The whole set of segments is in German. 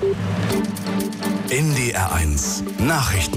NDR1 Nachrichten.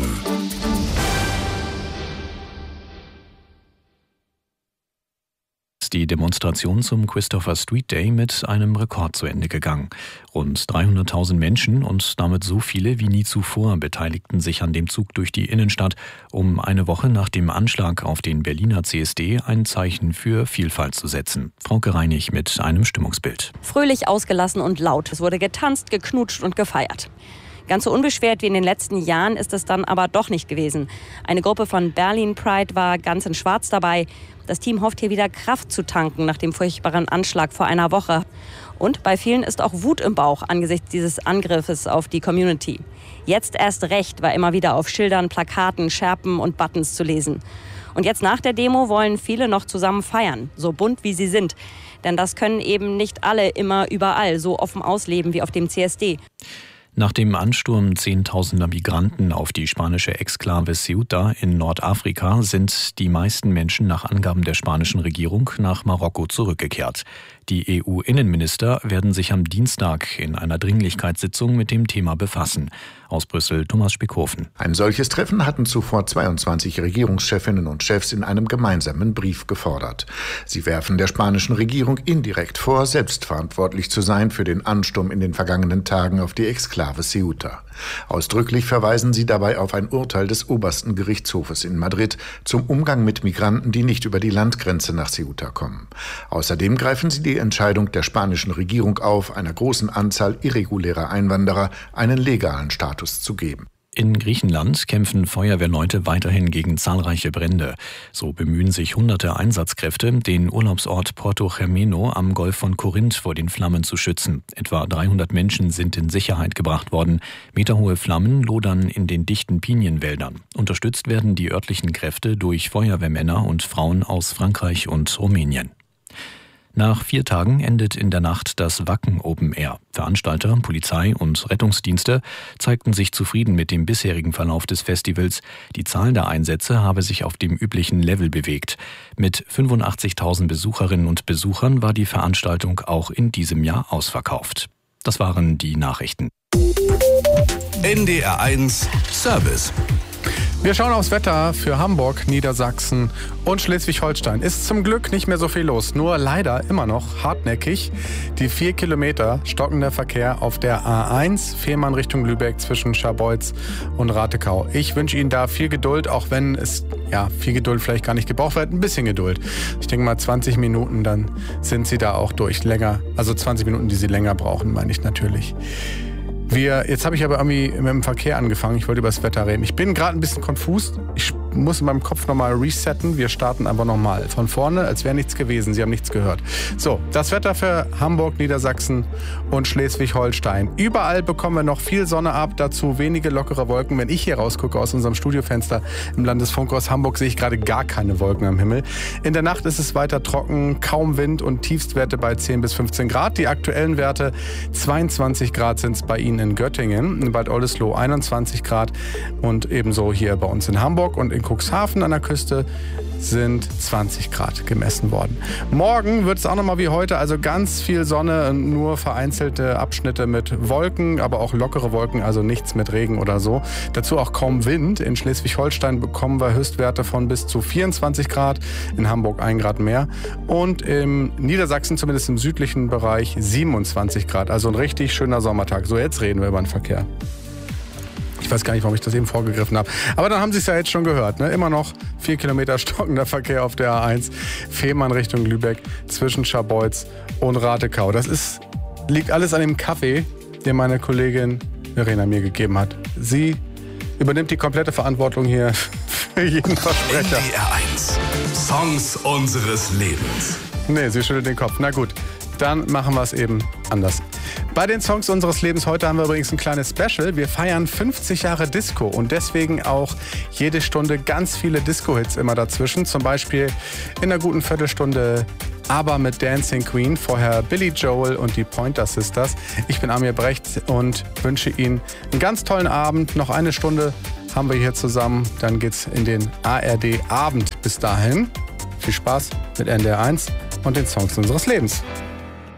Die Demonstration zum Christopher Street Day mit einem Rekord zu Ende gegangen. Rund 300.000 Menschen und damit so viele wie nie zuvor beteiligten sich an dem Zug durch die Innenstadt, um eine Woche nach dem Anschlag auf den Berliner CSD ein Zeichen für Vielfalt zu setzen. Frauke Reinig mit einem Stimmungsbild. Fröhlich, ausgelassen und laut. Es wurde getanzt, geknutscht und gefeiert. Ganz so unbeschwert wie in den letzten Jahren ist es dann aber doch nicht gewesen. Eine Gruppe von Berlin Pride war ganz in Schwarz dabei. Das Team hofft hier wieder Kraft zu tanken nach dem furchtbaren Anschlag vor einer Woche. Und bei vielen ist auch Wut im Bauch angesichts dieses Angriffes auf die Community. Jetzt erst recht war immer wieder auf Schildern, Plakaten, Schärpen und Buttons zu lesen. Und jetzt nach der Demo wollen viele noch zusammen feiern, so bunt wie sie sind. Denn das können eben nicht alle immer überall so offen ausleben wie auf dem CSD. Nach dem Ansturm zehntausender Migranten auf die spanische Exklave Ceuta in Nordafrika sind die meisten Menschen nach Angaben der spanischen Regierung nach Marokko zurückgekehrt. Die EU-Innenminister werden sich am Dienstag in einer Dringlichkeitssitzung mit dem Thema befassen. Aus Brüssel Thomas Spickhofen. Ein solches Treffen hatten zuvor 22 Regierungschefinnen und Chefs in einem gemeinsamen Brief gefordert. Sie werfen der spanischen Regierung indirekt vor, selbstverantwortlich zu sein für den Ansturm in den vergangenen Tagen auf die Exklave Ceuta. Ausdrücklich verweisen sie dabei auf ein Urteil des obersten Gerichtshofes in Madrid zum Umgang mit Migranten, die nicht über die Landgrenze nach Ceuta kommen. Außerdem greifen sie die Entscheidung der spanischen Regierung auf, einer großen Anzahl irregulärer Einwanderer einen legalen Status zu geben. In Griechenland kämpfen Feuerwehrleute weiterhin gegen zahlreiche Brände. So bemühen sich hunderte Einsatzkräfte, den Urlaubsort Porto Germeno am Golf von Korinth vor den Flammen zu schützen. Etwa 300 Menschen sind in Sicherheit gebracht worden. Meterhohe Flammen lodern in den dichten Pinienwäldern. Unterstützt werden die örtlichen Kräfte durch Feuerwehrmänner und Frauen aus Frankreich und Rumänien. Nach 4 Tagen endet in der Nacht das Wacken Open Air. Veranstalter, Polizei und Rettungsdienste zeigten sich zufrieden mit dem bisherigen Verlauf des Festivals. Die Zahl der Einsätze habe sich auf dem üblichen Level bewegt. Mit 85.000 Besucherinnen und Besuchern war die Veranstaltung auch in diesem Jahr ausverkauft. Das waren die Nachrichten. NDR1 Service. Wir schauen aufs Wetter für Hamburg, Niedersachsen und Schleswig-Holstein. Ist zum Glück nicht mehr so viel los, nur leider immer noch hartnäckig. Die 4 Kilometer stockender Verkehr auf der A1, Fehmarn Richtung Lübeck zwischen Scharbeutz und Ratekau. Ich wünsche Ihnen da viel Geduld, auch wenn es viel Geduld vielleicht gar nicht gebraucht wird. Ein bisschen Geduld. Ich denke mal 20 Minuten, dann sind Sie da auch durch. Länger, also 20 Minuten, die Sie länger brauchen, meine ich natürlich. Jetzt habe ich aber irgendwie mit dem Verkehr angefangen. Ich wollte über das Wetter reden. Ich bin gerade ein bisschen konfus. Ich muss in meinem Kopf nochmal resetten. Wir starten einfach nochmal von vorne, als wäre nichts gewesen. Sie haben nichts gehört. So, das Wetter für Hamburg, Niedersachsen und Schleswig-Holstein. Überall bekommen wir noch viel Sonne ab, dazu wenige lockere Wolken. Wenn ich hier rausgucke aus unserem Studiofenster im Landesfunkhaus Hamburg, sehe ich gerade gar keine Wolken am Himmel. In der Nacht ist es weiter trocken, kaum Wind und Tiefstwerte bei 10 bis 15 Grad. Die aktuellen Werte 22 Grad sind es bei Ihnen in Göttingen, in Bad Oldesloe 21 Grad und ebenso hier bei uns in Hamburg und in Cuxhaven an der Küste sind 20 Grad gemessen worden. Morgen wird es auch nochmal wie heute, also ganz viel Sonne und nur vereinzelte Abschnitte mit Wolken, aber auch lockere Wolken, also nichts mit Regen oder so. Dazu auch kaum Wind. In Schleswig-Holstein bekommen wir Höchstwerte von bis zu 24 Grad, in Hamburg 1 Grad mehr und im Niedersachsen, zumindest im südlichen Bereich, 27 Grad. Also ein richtig schöner Sommertag. So, jetzt reden wir über den Verkehr. Ich weiß gar nicht, warum ich das eben vorgegriffen habe. Aber dann haben Sie es ja jetzt schon gehört. Ne? Immer noch 4 Kilometer stockender Verkehr auf der A1. Fehmarn Richtung Lübeck zwischen Scharbeutz und Ratekau. Das liegt alles an dem Kaffee, den meine Kollegin Verena mir gegeben hat. Sie übernimmt die komplette Verantwortung hier für jeden Versprecher. NDR1 Songs unseres Lebens. Nee, sie schüttelt den Kopf. Na gut, dann machen wir es eben anders. Bei den Songs unseres Lebens heute haben wir übrigens ein kleines Special. Wir feiern 50 Jahre Disco und deswegen auch jede Stunde ganz viele Disco-Hits immer dazwischen. Zum Beispiel in einer guten Viertelstunde ABBA mit Dancing Queen, vorher Billy Joel und die Pointer Sisters. Ich bin Amir Brecht und wünsche Ihnen einen ganz tollen Abend. Noch eine Stunde haben wir hier zusammen. Dann geht's in den ARD Abend. Bis dahin viel Spaß mit NDR1 und den Songs unseres Lebens.